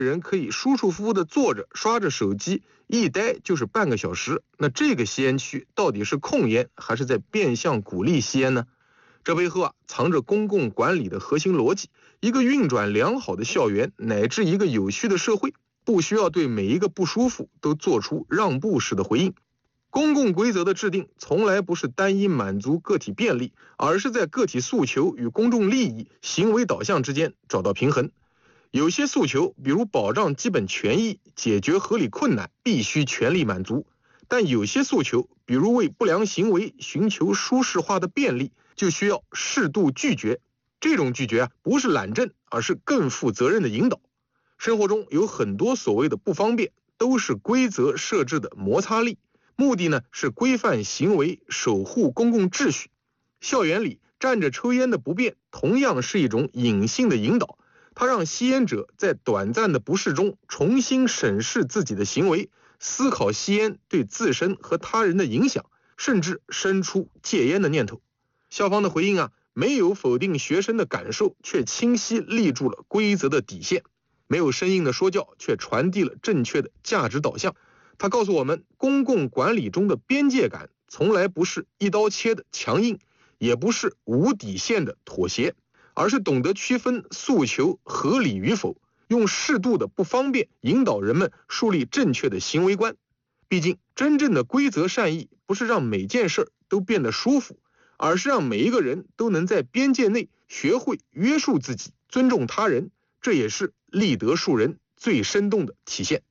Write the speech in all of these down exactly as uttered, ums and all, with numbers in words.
人可以舒舒服服的坐着刷着手机，一待就是半个小时。那这个吸烟区到底是控烟还是在变相鼓励吸烟呢？这背后啊藏着公共管理的核心逻辑。一个运转良好的校园乃至一个有序的社会，不需要对每一个不舒服都做出让步式的回应。公共规则的制定从来不是单一满足个体便利，而是在个体诉求与公众利益、行为导向之间找到平衡。有些诉求，比如保障基本权益、解决合理困难，必须全力满足；但有些诉求，比如为不良行为寻求舒适化的便利，就需要适度拒绝。这种拒绝啊，不是懒政，而是更负责任的引导。生活中有很多所谓的不方便，都是规则设置的摩擦力，目的呢是规范行为，守护公共秩序。校园里站着抽烟的不便，同样是一种隐性的引导。它让吸烟者在短暂的不适中重新审视自己的行为，思考吸烟对自身和他人的影响，甚至生出戒烟的念头。校方的回应啊，没有否定学生的感受，却清晰立住了规则的底线；没有生硬的说教，却传递了正确的价值导向。它告诉我们，公共管理中的边界感从来不是一刀切的强硬，也不是无底线的妥协，而是懂得区分诉求合理与否，用适度的不方便引导人们树立正确的行为观。毕竟真正的规则善意不是让每件事都变得舒服，而是让每一个人都能在边界内学会约束自己，尊重他人，这也是立德树人最生动的体现。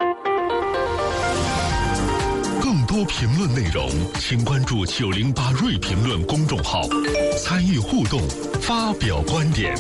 更多评论内容，请关注九零八锐评论公众号，参与互动，发表观点。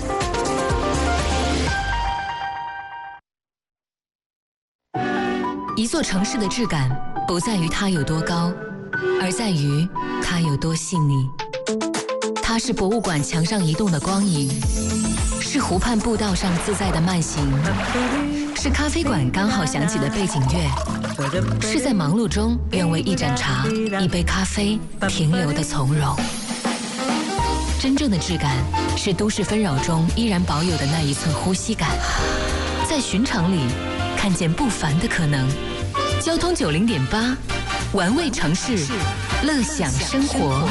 一座城市的质感不在于它有多高，而在于它有多细腻。它是博物馆墙上移动的光影，是湖畔步道上自在的慢行，是咖啡馆刚好响起的背景乐，是在忙碌中愿为一盏茶、一杯咖啡停留的从容。真正的质感是都市纷扰中依然保有的那一寸呼吸感，在寻常里看见不凡的可能。交通九零点八，玩味城市，乐享生活。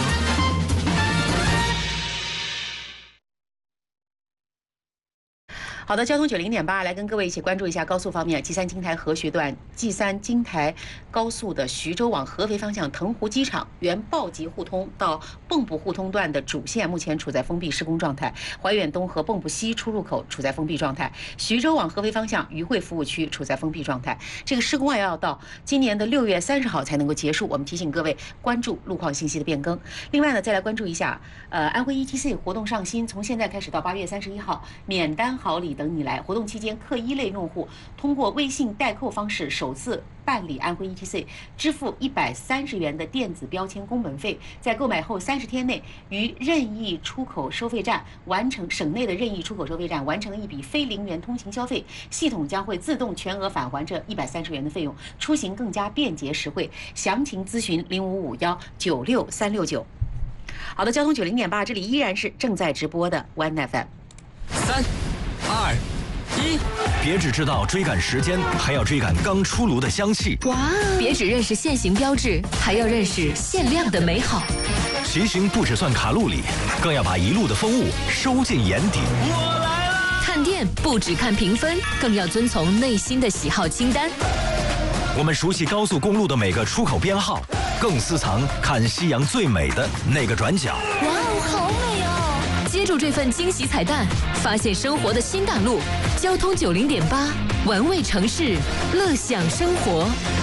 好的，交通九零点八，来跟各位一起关注一下高速方面。G 三京台合学段 G 三京台高速的徐州往合肥方向腾湖机场原报集互通到蚌埠互通段的主线目前处在封闭施工状态，怀远东和蚌埠西出入口处在封闭状态，徐州往合肥方向渝汇服务区处在封闭状态。这个施工啊要到今年的六月三十号才能够结束。我们提醒各位关注路况信息的变更。另外呢，再来关注一下，呃，安徽 E T C 活动上新，从现在开始到八月三十一号，免单好礼等你来。活动期间，客一类用户通过微信代扣方式首次办理安徽 E T C， 支付一百三十元的电子标签工本费，在购买后三十天内于任意出口收费站完成省内的任意出口收费站完成了一笔非零元通行消费，系统将会自动全额返还这一百三十元的费用，出行更加便捷实惠。详情咨询零五五幺九六三六九。好的，交通九零点八，这里依然是正在直播的 One F M。 三二一，别只知道追赶时间，还要追赶刚出炉的香气。 哇！别只认识限行标志，还要认识限量的美好。 骑行不只算卡路里，更要把一路的风物收进眼底。 我来了！看店不只看评分，更要遵从内心的喜好清单。 我们熟悉高速公路的每个出口编号，更私藏看夕阳最美的那个转角。 哇哦，好美哦！接住这份惊喜彩蛋，发现生活的新大陆。交通九零点八，玩味城市，乐享生活。